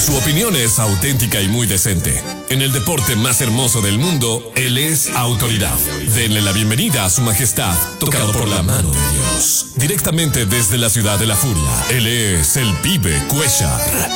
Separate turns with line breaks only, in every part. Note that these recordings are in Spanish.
Su opinión es auténtica y muy decente. En el deporte más hermoso del mundo, él es autoridad. Denle la bienvenida a su majestad, tocado por la mano de Dios. Directamente desde la ciudad de la furia, él es el Pibe Cuéllar.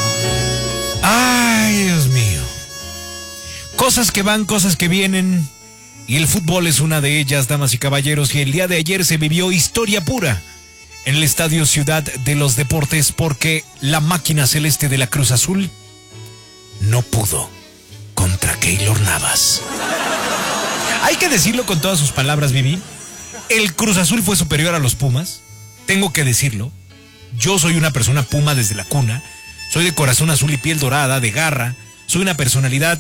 Ay, Dios mío. Cosas que van, cosas que vienen. Y el fútbol es una de ellas, damas y caballeros. Y el día de ayer se vivió historia pura en el Estadio Ciudad de los Deportes, porque la máquina celeste de la Cruz Azul no pudo contra Keylor Navas. Hay que decirlo con todas sus palabras, Vivi. El Cruz Azul fue superior a los Pumas. Tengo que decirlo. Yo soy una persona Puma desde la cuna. Soy de corazón azul y piel dorada, de garra. Soy una personalidad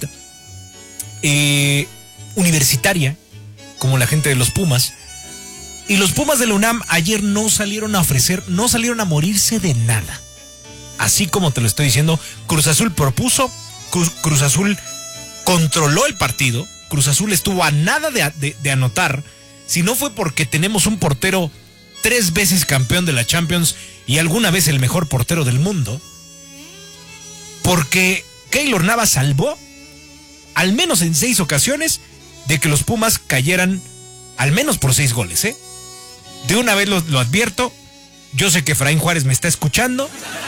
universitaria, como la gente de los Pumas. Y los Pumas de la UNAM ayer no salieron a ofrecer, no salieron a morirse de nada. Así como te lo estoy diciendo, Cruz Azul propuso, Cruz Azul controló el partido, Cruz Azul estuvo a nada de anotar, si no fue porque tenemos un portero 3 veces campeón de la Champions y alguna vez el mejor portero del mundo, porque Keylor Navas salvó, al menos en 6 ocasiones, de que los Pumas cayeran al menos por 6 goles, ¿eh? De una vez lo advierto. Yo sé que Efraín Juárez me está escuchando.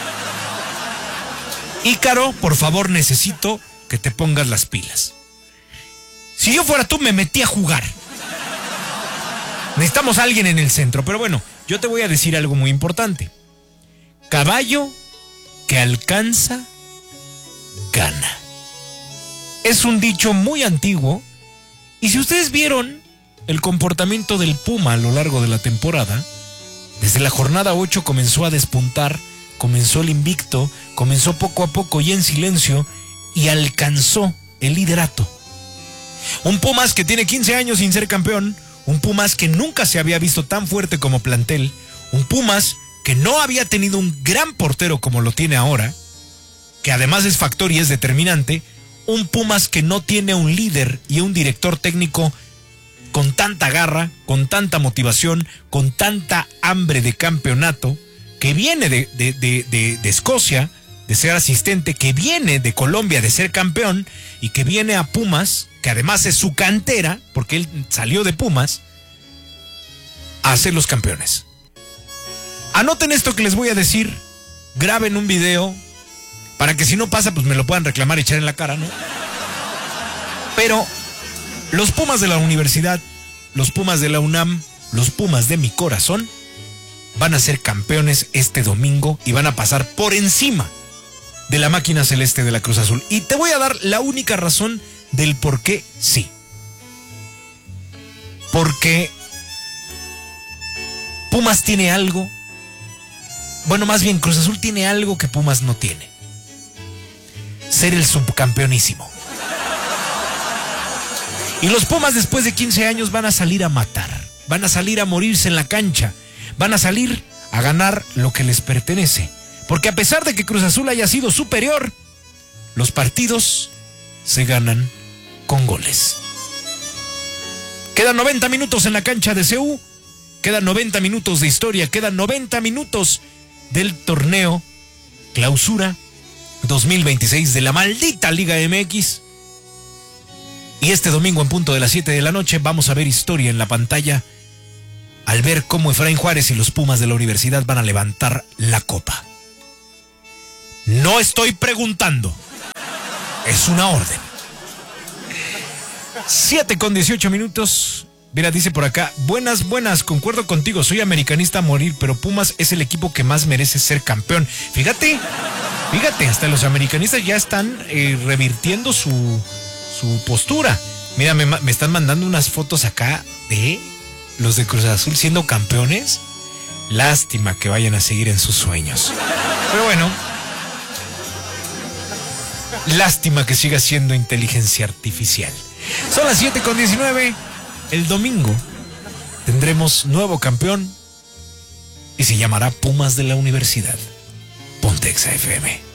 Ícaro, por favor, necesito que te pongas las pilas. Si yo fuera tú, me metí a jugar. Necesitamos a alguien en el centro. Pero bueno, yo te voy a decir algo muy importante. Caballo que alcanza, gana. Es un dicho muy antiguo. Y si ustedes vieron el comportamiento del Puma a lo largo de la temporada, desde la jornada 8 comenzó a despuntar, comenzó el invicto, comenzó poco a poco y en silencio, y alcanzó el liderato. Un Pumas que tiene 15 años sin ser campeón, un Pumas que nunca se había visto tan fuerte como plantel, un Pumas que no había tenido un gran portero como lo tiene ahora, que además es factor y es determinante, un Pumas que no tiene un líder y un director técnico con tanta garra, con tanta motivación, con tanta hambre de campeonato, que viene de Escocia, de ser asistente, que viene de Colombia de ser campeón, y que viene a Pumas, que además es su cantera, porque él salió de Pumas, a ser los campeones. Anoten esto que les voy a decir, graben un video, para que si no pasa, pues me lo puedan reclamar y echar en la cara, ¿no? Pero los Pumas de la universidad, los Pumas de la UNAM, los Pumas de mi corazón, van a ser campeones este domingo y van a pasar por encima de la máquina celeste de la Cruz Azul. Y te voy a dar la única razón del por qué sí. Porque Pumas tiene algo, bueno, más bien Cruz Azul tiene algo que Pumas no tiene: ser el subcampeonísimo. Y los Pumas después de 15 años van a salir a matar, van a salir a morirse en la cancha, van a salir a ganar lo que les pertenece. Porque a pesar de que Cruz Azul haya sido superior, los partidos se ganan con goles. Quedan 90 minutos en la cancha de CU, quedan 90 minutos de historia, quedan 90 minutos del torneo Clausura 2026 de la maldita Liga MX. Y este domingo en punto de las 7 de la noche vamos a ver historia en la pantalla al ver cómo Efraín Juárez y los Pumas de la universidad van a levantar la copa. No estoy preguntando, es una orden. 7:18. Mira, dice por acá: buenas, concuerdo contigo, soy americanista a morir, pero Pumas es el equipo que más merece ser campeón. Fíjate, hasta los americanistas ya están revirtiendo su postura. Mira, me están mandando unas fotos acá de los de Cruz Azul siendo campeones. Lástima que vayan a seguir en sus sueños. Pero bueno, lástima que siga siendo inteligencia artificial. Son las 7:19. El domingo tendremos nuevo campeón y se llamará Pumas de la Universidad. Ponte Exa FM.